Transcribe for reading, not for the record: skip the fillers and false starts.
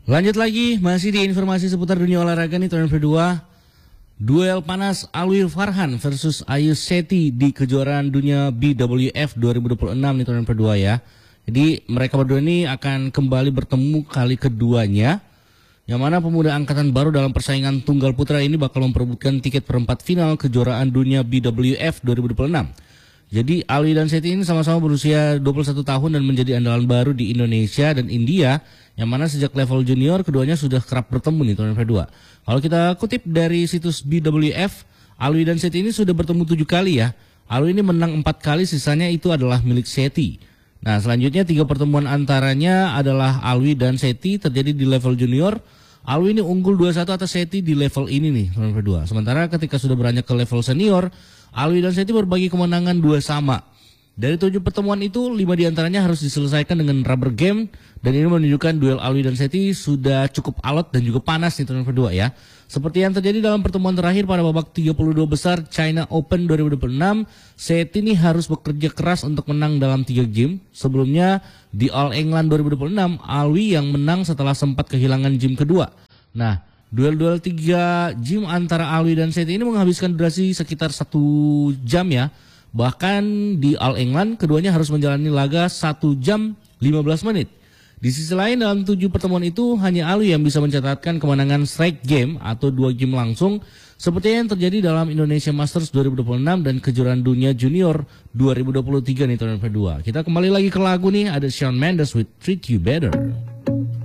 Lanjut lagi, masih di informasi seputar dunia olahraga nih turnamen kedua. Duel panas Alwi Farhan versus Ayu Seti di kejuaraan dunia BWF 2026 nih turnamen kedua ya. Jadi mereka berdua ini akan kembali bertemu kali keduanya. Yang mana pemuda angkatan baru dalam persaingan tunggal putra ini bakal memperebutkan tiket perempat final kejuaraan dunia BWF 2026. Jadi Alwi dan Seti ini sama-sama berusia 21 tahun dan menjadi andalan baru di Indonesia dan India, yang mana sejak level junior keduanya sudah kerap bertemu nih turnamen kedua. Kalau kita kutip dari situs BWF, Alwi dan Seti ini sudah bertemu 7 kali ya. Alwi ini menang 4 kali, sisanya itu adalah milik Seti. Nah selanjutnya 3 pertemuan antaranya adalah Alwi dan Seti terjadi di level junior. Alwi ini unggul 2-1 atas Seti di level ini nih turnamen kedua. Sementara ketika sudah beranjak ke level senior, Alwi dan Seti berbagi kemenangan 2 sama. Dari 7 pertemuan itu, 5 diantaranya harus diselesaikan dengan rubber game. Dan ini menunjukkan duel Alwi dan Seti sudah cukup alot dan juga panas nih turnamen kedua ya. Seperti yang terjadi dalam pertemuan terakhir pada babak 32 besar China Open 2026, Seti ini harus bekerja keras untuk menang dalam 3 game. Sebelumnya di All England 2026, Alwi yang menang setelah sempat kehilangan game kedua. Nah, duel-duel 3 game antara Alwi dan Seti ini menghabiskan durasi sekitar 1 jam ya. Bahkan di All England keduanya harus menjalani laga 1 jam 15 menit. Di sisi lain dalam 7 pertemuan itu hanya Alwi yang bisa mencatatkan kemenangan straight game atau 2 game langsung seperti yang terjadi dalam Indonesia Masters 2026 dan kejuaraan dunia junior 2023 nih turnamen kedua. Kita kembali lagi ke lagu nih, ada Shawn Mendes with Treat You Better.